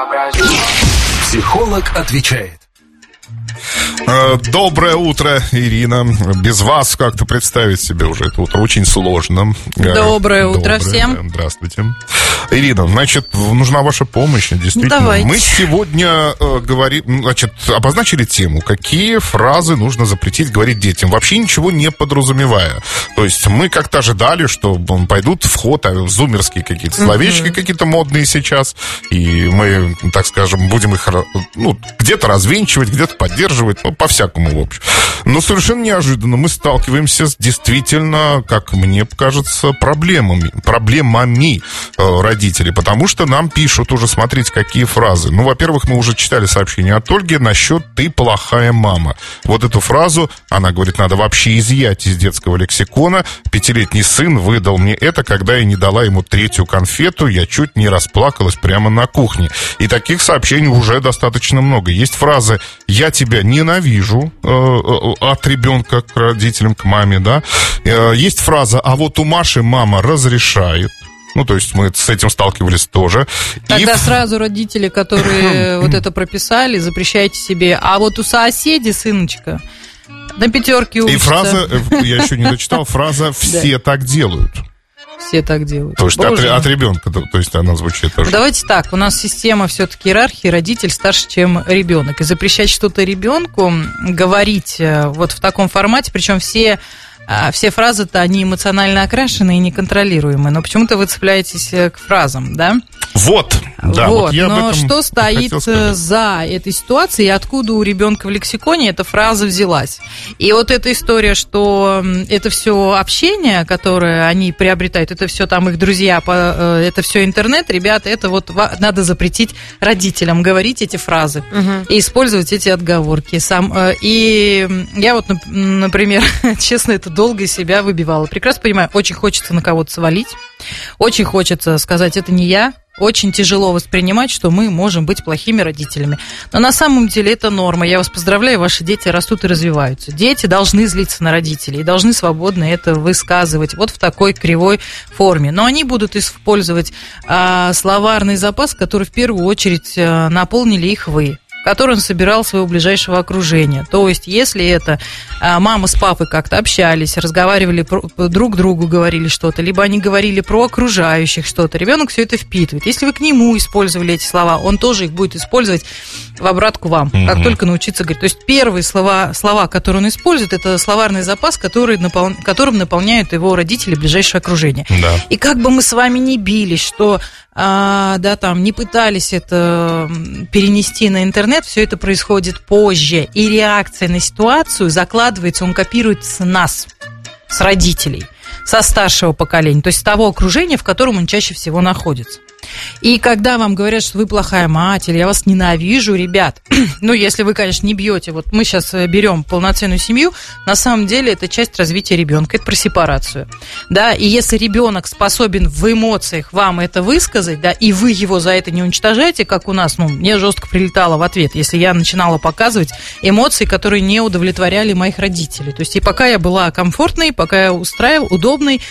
Психолог отвечает. Доброе утро, Ирина. Без вас как-то представить себе уже это утро очень сложно. Доброе утро всем. Здравствуйте. Ирина, значит, нужна ваша помощь, действительно. Давайте. Мы сегодня обозначили тему, какие фразы нужно запретить говорить детям, вообще ничего не подразумевая. То есть мы как-то ожидали, что пойдут в ход зумерские какие-то словечки, какие-то модные сейчас, и мы, так скажем, будем их где-то развенчивать, где-то поддерживать, по-всякому, в общем. Но совершенно неожиданно мы сталкиваемся с действительно, как мне кажется, проблемами родителей, потому что нам пишут уже, смотрите, какие фразы. Ну, во-первых, мы уже читали сообщение от Ольги насчет «ты плохая мама». Вот эту фразу, она говорит, надо вообще изъять из детского лексикона. 5-летний сын выдал мне это, когда я не дала ему 3-ю конфету, я чуть не расплакалась прямо на кухне. И таких сообщений уже достаточно много. Есть фразы «я тебя ненавижу» от ребенка к родителям, к маме, да. Есть фраза «а вот у Маши мама разрешает». Ну, то есть мы с этим сталкивались тоже. Тогда сразу родители, которые вот это прописали, запрещайте себе. А вот у соседей, сыночка, на 5 учится. И фраза, я еще не дочитал, фраза «все так делают». Все так делают. То есть от ребенка, то есть она звучит тоже. Давайте так, у нас система все-таки иерархии, родитель старше, чем ребенок. И запрещать что-то ребенку, говорить вот в таком формате, причем все фразы-то, они эмоционально окрашены и неконтролируемые, но почему-то вы цепляетесь к фразам, да? Вот, да. Вот, но что стоит за этой ситуацией, и откуда у ребенка в лексиконе эта фраза взялась? И вот эта история, что это все общение, которое они приобретают, это все там их друзья, это все интернет, ребята, это вот надо запретить родителям говорить эти фразы и использовать эти отговорки. И я вот, например, честно, это долго из себя выбивала. Прекрасно понимаю, очень хочется на кого-то свалить, очень хочется сказать, это не я. Очень тяжело воспринимать, что мы можем быть плохими родителями. Но на самом деле это норма. Я вас поздравляю, ваши дети растут и развиваются. Дети должны злиться на родителей и должны свободно это высказывать вот в такой кривой форме. Но они будут использовать словарный запас, который в первую очередь наполнили их вы, который он собирал своего ближайшего окружения. То есть, если это мама с папой как-то общались, разговаривали друг другу, говорили что-то, либо они говорили про окружающих что-то, ребенок все это впитывает. Если вы к нему использовали эти слова, он тоже их будет использовать в обратку вам, как только научиться говорить. То есть, первые слова, которые он использует, это словарный запас, которым наполняют его родители, ближайшее окружение. Да. И как бы мы с вами ни бились, что не пытались это перенести на интернет, все это происходит позже. И реакция на ситуацию закладывается, он копирует с нас, с родителей, со старшего поколения, то есть с того окружения, в котором он чаще всего находится. И когда вам говорят, что вы плохая мать, или я вас ненавижу, ребят, если вы, конечно, не бьете, вот мы сейчас берем полноценную семью, на самом деле это часть развития ребенка, это про сепарацию, да, и если ребенок способен в эмоциях вам это высказать, да, и вы его за это не уничтожаете, как у нас, мне жестко прилетало в ответ, если я начинала показывать эмоции, которые не удовлетворяли моих родителей, то есть и пока я была комфортной, пока я устраивала, удобной,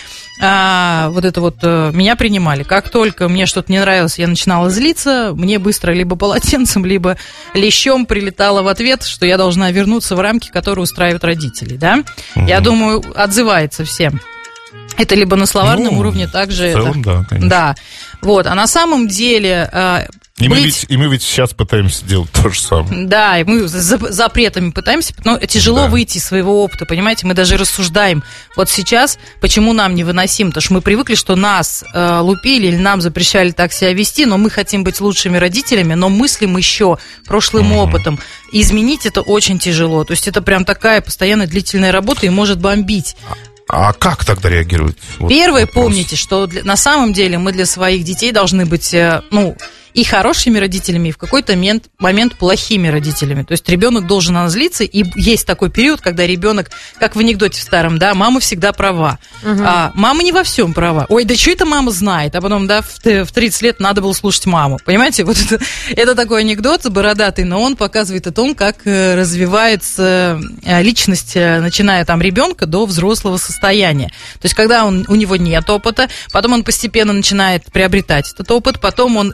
меня принимали. Как только мне что-то не нравилось, я начинала злиться, мне быстро либо полотенцем, либо лещом прилетало в ответ, что я должна вернуться в рамки, которые устраивают родителей, да? Я думаю, отзывается всем. Это либо на словарном уровне также. В целом, да, конечно. Да. Вот. А на самом деле... И мы ведь сейчас пытаемся делать то же самое. Да, и мы запретами пытаемся, но тяжело выйти из своего опыта, понимаете? Мы даже рассуждаем. Вот сейчас, почему нам невыносимо? Потому что мы привыкли, что нас лупили или нам запрещали так себя вести, но мы хотим быть лучшими родителями, но мыслим еще прошлым опытом. И изменить это очень тяжело. То есть это прям такая постоянно длительная работа и может бомбить. А как тогда реагировать? Первое, помните, что на самом деле мы для своих детей должны быть, и хорошими родителями, и в какой-то момент плохими родителями. То есть ребенок должен злиться, и есть такой период, когда ребенок, как в анекдоте в старом, да, мама всегда права. Мама не во всем права. Ой, да что это мама знает? А потом, да, в 30 лет надо было слушать маму. Понимаете, вот это такой анекдот бородатый, но он показывает о том, как развивается личность, начиная там ребенка до взрослого состояния. То есть когда у него нет опыта, потом он постепенно начинает приобретать этот опыт, потом он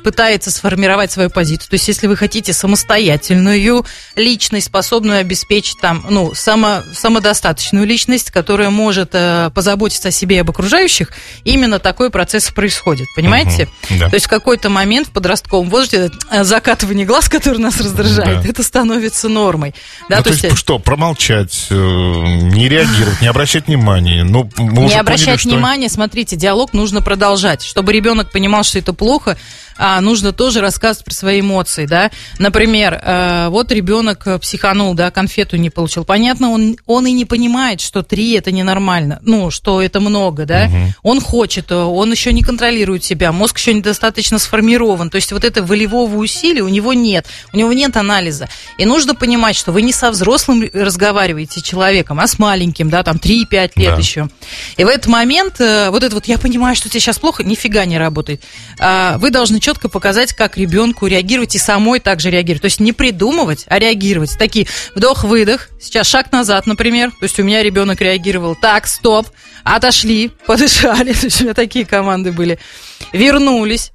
пытается сформировать свою позицию. То есть, если вы хотите самостоятельную личность, способную обеспечить там, самодостаточную личность, которая может позаботиться о себе и об окружающих, именно такой процесс происходит. Понимаете? Да. То есть, в какой-то момент в подростковом возрасте закатывание глаз, которое нас раздражает, это становится нормой. Да, то есть, что, промолчать, не реагировать, не обращать внимания? Не обращать внимания, смотрите, диалог нужно продолжать. Чтобы ребенок понимал, что это плохо, нужно тоже рассказывать про свои эмоции, да. Например, вот ребенок психанул, да, конфету не получил. Понятно, он и не понимает, что 3 это ненормально, что это много, да. Он хочет, он еще не контролирует себя, мозг еще недостаточно сформирован. То есть вот этого волевого усилия у него нет анализа. И нужно понимать, что вы не со взрослым разговариваете человеком, а с маленьким, да, там 3-5 лет еще. И в этот момент я понимаю, что тебе сейчас плохо, нифига не работает. Вы должны четко показать, как ребенку реагировать и самой также реагировать. То есть не придумывать, а реагировать. Такие вдох-выдох, сейчас шаг назад, например. То есть у меня ребенок реагировал: так, стоп, отошли, подышали. То есть у меня такие команды были. Вернулись,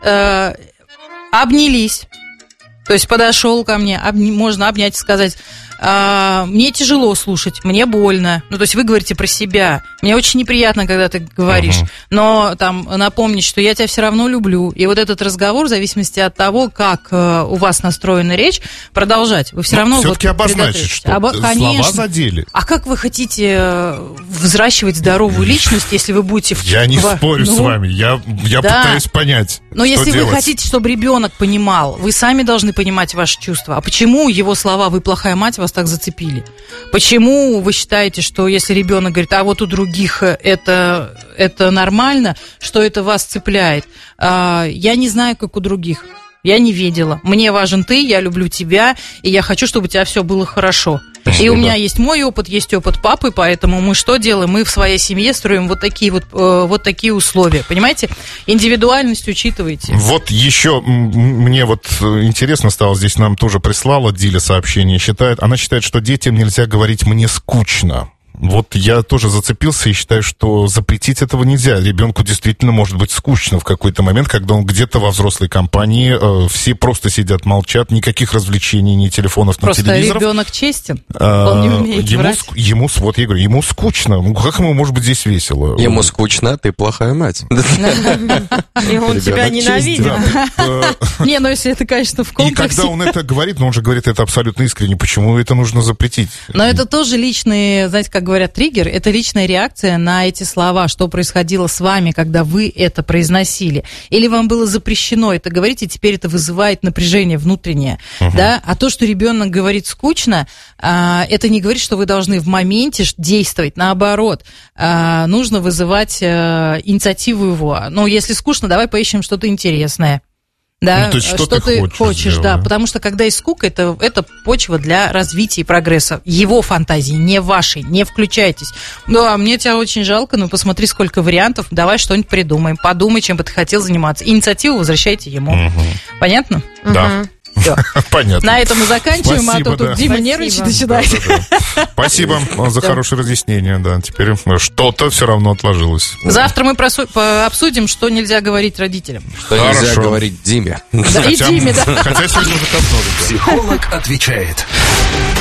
обнялись. То есть подошел ко мне, можно обнять и сказать: мне тяжело слушать, мне больно. То есть вы говорите про себя. Мне очень неприятно, когда ты говоришь, но там напомнить, что я тебя все равно люблю. И вот этот разговор, в зависимости от того, как у вас настроена речь, продолжать. Вы все равно все-таки обозначить, что слова задели. А как вы хотите взращивать здоровую личность, если вы будете... Я не спорю с вами, я пытаюсь понять, но если вы хотите, чтобы ребенок понимал, вы сами должны понимать ваши чувства. А почему его слова «вы плохая мать» вас так зацепили? Почему вы считаете, что если ребенок говорит: а вот у других это нормально, что это вас цепляет? Я не знаю, как у других. Я не видела. Мне важен ты, я люблю тебя, и я хочу, чтобы у тебя все было хорошо. И у меня есть мой опыт, есть опыт папы, поэтому мы что делаем? Мы в своей семье строим вот такие условия, понимаете? Индивидуальность учитывайте. Вот еще мне интересно стало, здесь нам тоже прислала Диля сообщение, она считает, что детям нельзя говорить «мне скучно». Вот я тоже зацепился и считаю, что запретить этого нельзя. Ребенку действительно может быть скучно в какой-то момент, когда он где-то во взрослой компании, все просто сидят, молчат, никаких развлечений, ни телефонов, ни телевизоров. Просто ребенок честен, он не умеет врать. Ему скучно. Как ему может быть здесь весело? Ему скучно, ты плохая мать. И он тебя ненавидит. Не, если это, конечно, в комплексе. И когда он это говорит, он же говорит это абсолютно искренне, почему это нужно запретить? Но это тоже личные, знаете, как говорят, триггер, это личная реакция на эти слова, что происходило с вами, когда вы это произносили. Или вам было запрещено это говорить, и теперь это вызывает напряжение внутреннее. Да? А то, что ребенок говорит скучно, это не говорит, что вы должны в моменте действовать. Наоборот, нужно вызывать инициативу его. Если скучно, давай поищем что-то интересное. Да, то есть, что ты хочешь, да, потому что когда есть скука, это почва для развития и прогресса. Его фантазии, не вашей, не включайтесь. Мне тебя очень жалко, посмотри, сколько вариантов, давай что-нибудь придумаем, подумай, чем бы ты хотел заниматься. Инициативу возвращайте ему. Понятно? Да. Все. Понятно. На этом мы заканчиваем, спасибо, а то тут Дима нервничать начинает. Спасибо за хорошее разъяснение. Да, теперь что-то все равно отложилось. Завтра мы обсудим, что нельзя говорить родителям. Что нельзя говорить Диме. Да, и Диме, да. Хотя сегодня уже коснулись. Психолог отвечает.